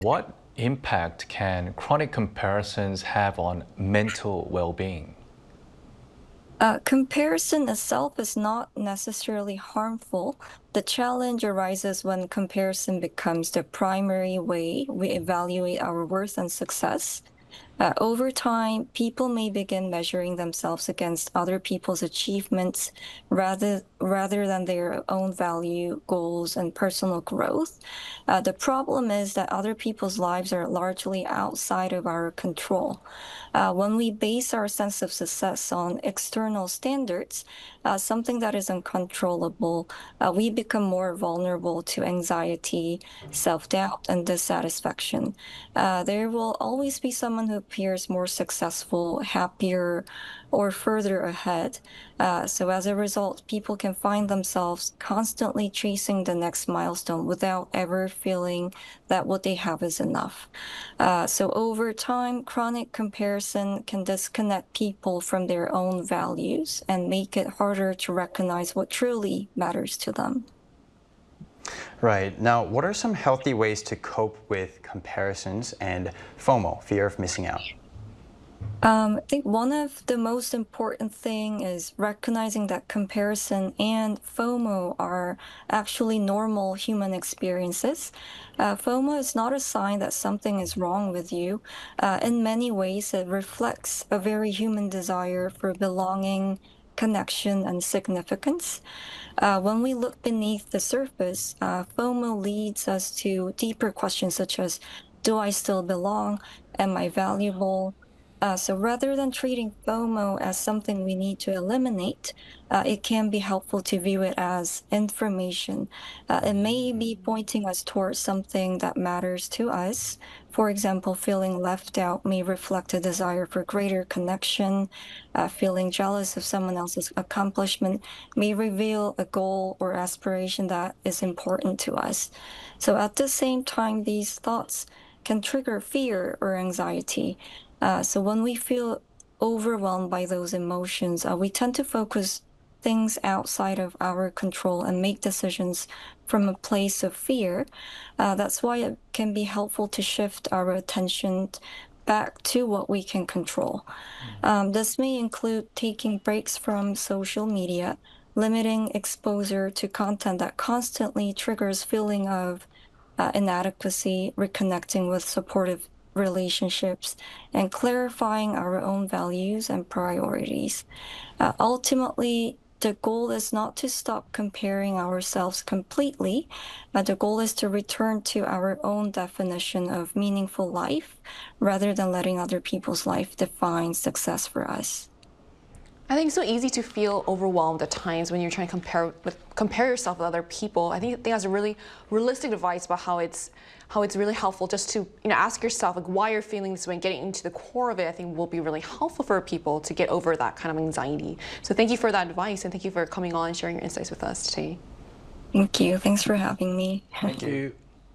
What impact can chronic comparisons have on mental well-being? Comparison itself is not necessarily harmful. The challenge arises when comparison becomes the primary way we evaluate our worth and success. Over time, people may begin measuring themselves against other people's achievements rather than their own value, goals, and personal growth. The problem is that other people's lives are largely outside of our control. When we base our sense of success on external standards, something that is uncontrollable, we become more vulnerable to anxiety, self-doubt, and dissatisfaction. There will always be someone who appears more successful, happier, or further ahead. So as a result, people can find themselves constantly chasing the next milestone without ever feeling that what they have is enough. So over time, chronic comparison can disconnect people from their own values and make it harder to recognize what truly matters to them. Right. Now, what are some healthy ways to cope with comparisons and FOMO, fear of missing out? I think one of the most important thing is recognizing that comparison and FOMO are actually normal human experiences. FOMO is not a sign that something is wrong with you. In many ways, it reflects a very human desire for belonging, connection, and significance. When we look beneath the surface, FOMO leads us to deeper questions such as, do I still belong? Am I valuable? So rather than treating FOMO as something we need to eliminate, it can be helpful to view it as information. It may be pointing us towards something that matters to us. For example, feeling left out may reflect a desire for greater connection. Feeling jealous of someone else's accomplishment may reveal a goal or aspiration that is important to us. So at the same time, these thoughts can trigger fear or anxiety. So when we feel overwhelmed by those emotions, we tend to focus things outside of our control and make decisions from a place of fear. That's why it can be helpful to shift our attention back to what we can control. This may include taking breaks from social media, limiting exposure to content that constantly triggers feeling of inadequacy, reconnecting with supportive relationships, and clarifying our own values and priorities. Ultimately, the goal is not to stop comparing ourselves completely. The goal is to return to our own definition of meaningful life rather than letting other people's life define success for us. I think it's so easy to feel overwhelmed at times when you're trying to compare yourself with other people. I think that's a really realistic advice about how it's really helpful just to ask yourself like why you're feeling this way and getting into the core of it. I think will be really helpful for people to get over that kind of anxiety. So thank you for that advice and thank you for coming on and sharing your insights with us today. Thank you. Thanks for having me. Thank you.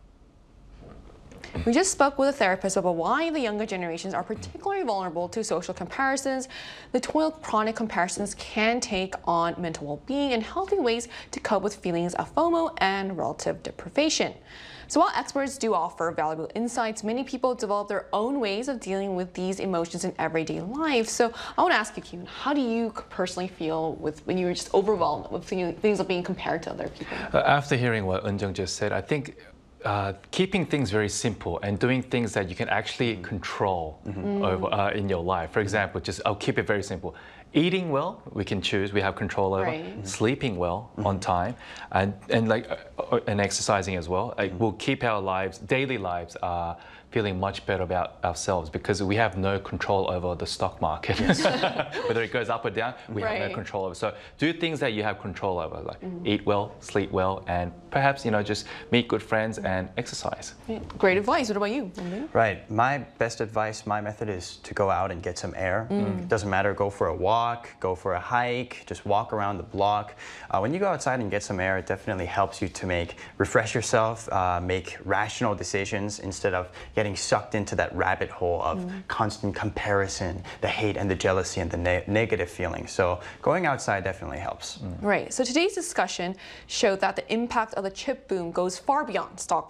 We just spoke with a therapist about why the younger generations are particularly vulnerable to social comparisons, the toil chronic comparisons can take on mental well-being, and healthy ways to cope with feelings of FOMO and relative deprivation. So while experts do offer valuable insights, many people develop their own ways of dealing with these emotions in everyday life. So I want to ask you, Kyun, how do you personally feel when you're just overwhelmed with things of being compared to other people? After hearing what Eunjung just said, I think keeping things very simple and doing things that you can actually control over, in your life. For example, I'll keep it very simple. Eating well, we can choose, we have control over. Right. Sleeping well on time, and exercising as well. We'll keep our lives, daily lives, feeling much better about ourselves because we have no control over the stock market. Whether it goes up or down, we have no control over. So do things that you have control over, like eat well, sleep well, and perhaps just meet good friends and exercise. Great advice. What about you? Right. My best advice, my method is to go out and get some air. Doesn't matter, go for a walk, go for a hike, just walk around the block. When you go outside and get some air, it definitely helps you to refresh yourself, make rational decisions instead of getting sucked into that rabbit hole of constant comparison, the hate and the jealousy and the negative feelings. So going outside definitely helps. Right. So today's discussion showed that the impact of the chip boom goes far beyond stock